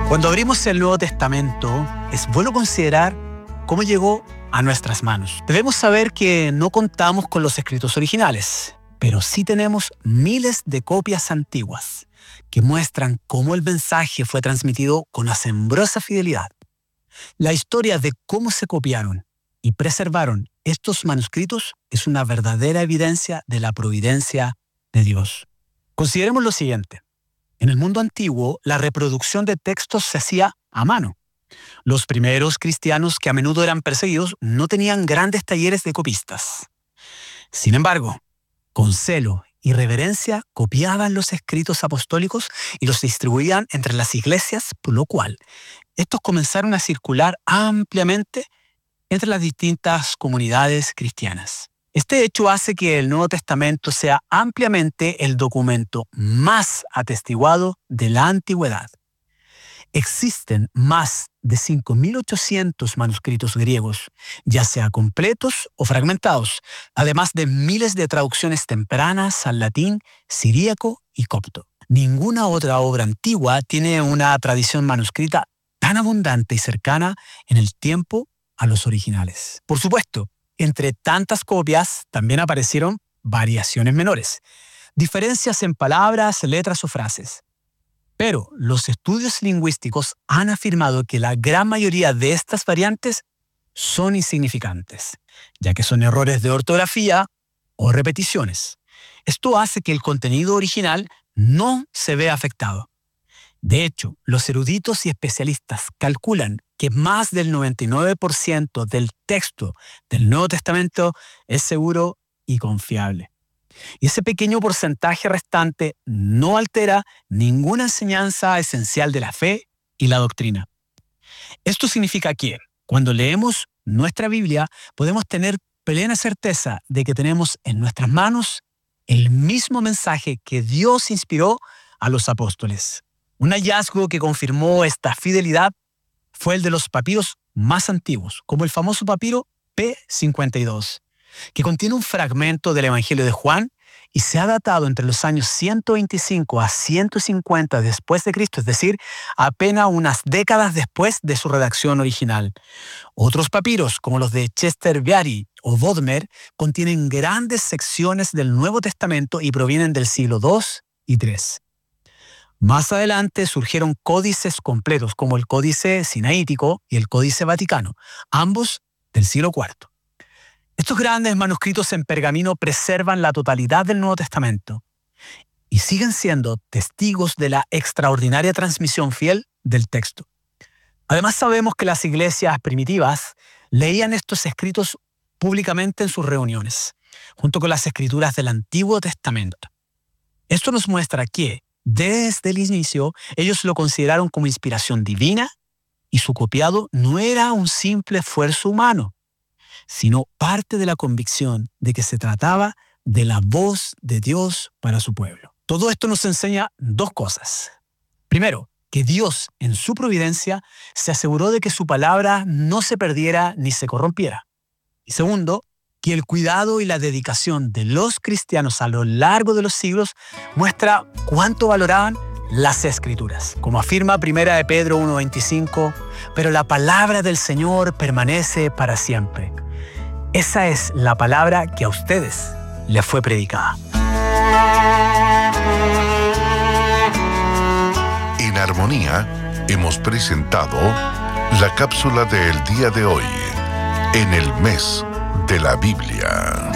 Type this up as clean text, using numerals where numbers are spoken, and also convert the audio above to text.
Cuando abrimos el Nuevo Testamento, es bueno considerar cómo llegó a nuestras manos. Debemos saber que no contamos con los escritos originales, pero sí tenemos miles de copias antiguas que muestran cómo el mensaje fue transmitido con asombrosa fidelidad. La historia de cómo se copiaron y preservaron estos manuscritos es una verdadera evidencia de la providencia de Dios. Consideremos lo siguiente. En el mundo antiguo, la reproducción de textos se hacía a mano. Los primeros cristianos, que a menudo eran perseguidos, no tenían grandes talleres de copistas. Sin embargo, con celo y reverencia copiaban los escritos apostólicos y los distribuían entre las iglesias, por lo cual estos comenzaron a circular ampliamente entre las distintas comunidades cristianas. Este hecho hace que el Nuevo Testamento sea ampliamente el documento más atestiguado de la antigüedad. Existen más de 5.800 manuscritos griegos, ya sea completos o fragmentados, además de miles de traducciones tempranas al latín, siríaco y copto. Ninguna otra obra antigua tiene una tradición manuscrita tan abundante y cercana en el tiempo a los originales. Por supuesto, entre tantas copias también aparecieron variaciones menores, diferencias en palabras, letras o frases. Pero los estudios lingüísticos han afirmado que la gran mayoría de estas variantes son insignificantes, ya que son errores de ortografía o repeticiones. Esto hace que el contenido original no se vea afectado. De hecho, los eruditos y especialistas calculan que más del 99% del texto del Nuevo Testamento es seguro y confiable. Y ese pequeño porcentaje restante no altera ninguna enseñanza esencial de la fe y la doctrina. Esto significa que, cuando leemos nuestra Biblia, podemos tener plena certeza de que tenemos en nuestras manos el mismo mensaje que Dios inspiró a los apóstoles. Un hallazgo que confirmó esta fidelidad fue el de los papiros más antiguos, como el famoso papiro P52, que contiene un fragmento del Evangelio de Juan y se ha datado entre los años 125 a 150 después de Cristo, es decir, apenas unas décadas después de su redacción original. Otros papiros, como los de Chester Beatty o Bodmer, contienen grandes secciones del Nuevo Testamento y provienen del siglo II y III. Más adelante surgieron códices completos, como el Códice Sinaítico y el Códice Vaticano, ambos del siglo IV. Estos grandes manuscritos en pergamino preservan la totalidad del Nuevo Testamento y siguen siendo testigos de la extraordinaria transmisión fiel del texto. Además, sabemos que las iglesias primitivas leían estos escritos públicamente en sus reuniones, junto con las escrituras del Antiguo Testamento. Esto nos muestra que, desde el inicio, ellos lo consideraron como inspiración divina y su copiado no era un simple esfuerzo humano, sino parte de la convicción de que se trataba de la voz de Dios para su pueblo. Todo esto nos enseña dos cosas. Primero, que Dios, en su providencia, se aseguró de que su palabra no se perdiera ni se corrompiera. Y segundo, que el cuidado y la dedicación de los cristianos a lo largo de los siglos muestra cuánto valoraban las Escrituras. Como afirma 1 de Pedro 1:25, pero la palabra del Señor permanece para siempre. Esa es la palabra que a ustedes les fue predicada. En Armonía hemos presentado la cápsula del día de hoy, en el mes de la Biblia.